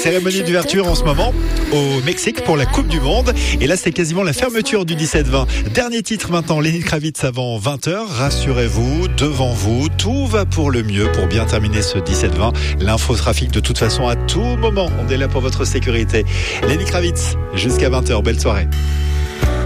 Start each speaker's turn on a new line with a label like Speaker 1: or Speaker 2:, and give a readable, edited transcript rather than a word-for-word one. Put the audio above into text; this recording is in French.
Speaker 1: Cérémonie d'ouverture en ce moment au Mexique pour la Coupe du Monde. Et là, c'est quasiment la fermeture du 17-20. Dernier titre maintenant, Lenny Kravitz avant 20h. Rassurez-vous, devant vous, tout va pour le mieux pour bien terminer ce 17-20. L'infotrafic de toute façon à tout moment. On est là pour votre sécurité. Lenny Kravitz jusqu'à 20h. Belle soirée.